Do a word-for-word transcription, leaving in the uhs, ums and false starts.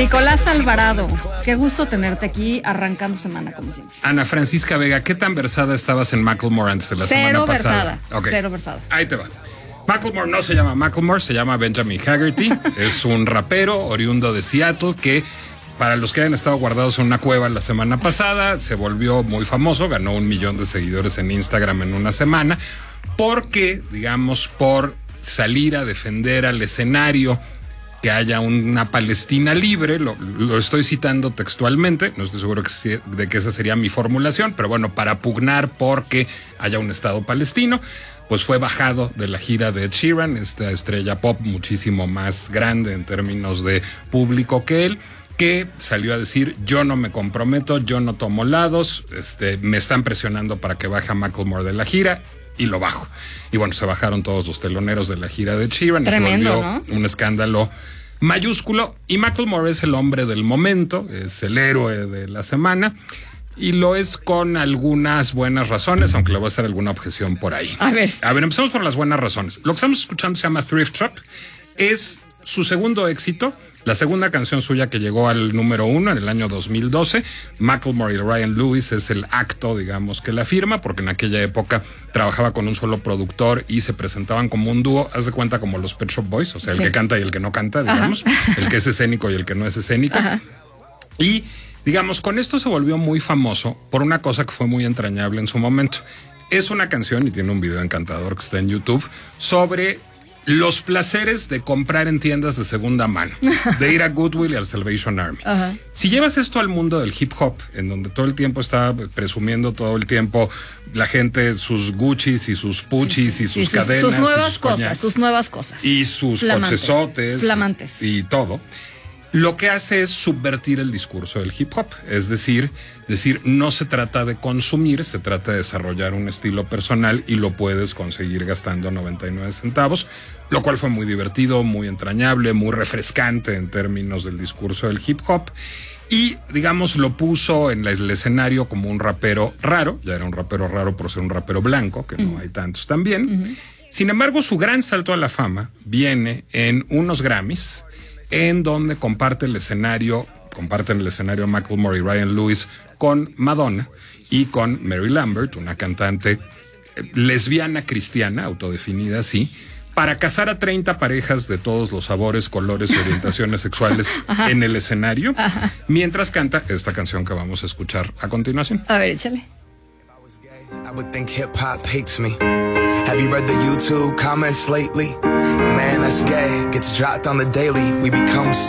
Nicolás Alvarado, qué gusto tenerte aquí arrancando semana como siempre. Ana Francisca Vega, ¿qué tan versada estabas en Macklemore antes de la Cero semana pasada? Versada, Okay. Cero versada. Ahí te va. Macklemore no se llama Macklemore, se llama Benjamin Haggerty. Es un rapero oriundo de Seattle que, para los que hayan estado guardados en una cueva la semana pasada, se volvió muy famoso, ganó un millón de seguidores en Instagram en una semana, porque, digamos, por salir a defender al escenario que haya una Palestina libre, lo, lo estoy citando textualmente, no estoy seguro que, de que esa sería mi formulación, pero bueno, para pugnar porque haya un Estado palestino, pues fue bajado de la gira de Ed Sheeran, esta estrella pop muchísimo más grande en términos de público que él, que salió a decir: yo no me comprometo, yo no tomo lados, este, me están presionando para que baje a Macklemore de la gira, y lo bajo. Y bueno, se bajaron todos los teloneros de la gira de Sheeran. Tremendo, y se volvió, ¿no?, un escándalo mayúsculo. Y Macklemore es el hombre del momento, es el héroe de la semana, y lo es con algunas buenas razones, aunque le voy a hacer alguna objeción por ahí. A ver. A ver, empezamos por las buenas razones. Lo que estamos escuchando se llama Thrift Shop. Es su segundo éxito, la segunda canción suya que llegó al número uno en el año dos mil doce. Macklemore y Ryan Lewis es el acto, digamos, que la firma, porque en aquella época trabajaba con un solo productor y se presentaban como un dúo, haz de cuenta como los Pet Shop Boys, o sea, sí, el que canta y el que no canta, digamos, ajá, el que es escénico y el que no es escénico. Ajá. Y, digamos, con esto se volvió muy famoso por una cosa que fue muy entrañable en su momento. Es una canción, y tiene un video encantador que está en YouTube, sobre los placeres de comprar en tiendas de segunda mano, de ir a Goodwill y al Salvation Army. Ajá. Si llevas esto al mundo del hip hop, en donde todo el tiempo está presumiendo todo el tiempo la gente sus Gucci's y sus Puchis, sí, sí, y sus, sí, cadenas, sus nuevas sus cosas, coñacs, sus nuevas cosas y sus flamantes, cochesotes, flamantes y todo, lo que hace es subvertir el discurso del hip hop. Es decir, decir, no se trata de consumir, se trata de desarrollar un estilo personal y lo puedes conseguir gastando noventa y nueve centavos, lo cual fue muy divertido, muy entrañable, muy refrescante en términos del discurso del hip hop. Y, digamos, lo puso en el escenario como un rapero raro. Ya era un rapero raro por ser un rapero blanco, que no uh-huh. hay tantos también. Uh-huh. Sin embargo, su gran salto a la fama viene en unos Grammys, en donde comparte el escenario, comparten el escenario Macklemore y Ryan Lewis con Madonna y con Mary Lambert, una cantante lesbiana cristiana, autodefinida así, para casar a treinta parejas de todos los sabores, colores y orientaciones sexuales ajá. en el escenario, ajá. mientras canta esta canción que vamos a escuchar a continuación. A ver, échale. I would think hip hop hates me. Have you read the YouTube comments lately? Man, that's gay. Gets dropped on the daily. We become